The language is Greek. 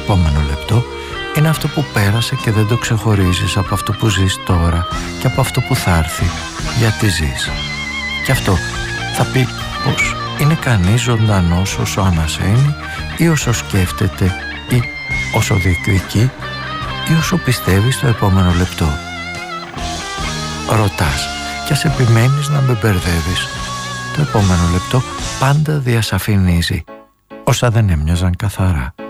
επόμενο λεπτό είναι αυτό που πέρασε και δεν το ξεχωρίζεις από αυτό που ζεις τώρα και από αυτό που θα έρθει, γιατί ζεις. Και αυτό θα πει πως είναι κανείς ζωντανός όσο ανασένει ή όσο σκέφτεται ή όσο διεκδικεί ή όσο πιστεύει στο επόμενο λεπτό. Ρωτάς κι ας επιμένεις να με μπερδεύεις. Το επόμενο λεπτό πάντα διασαφηνίζει όσα δεν έμοιαζαν καθαρά.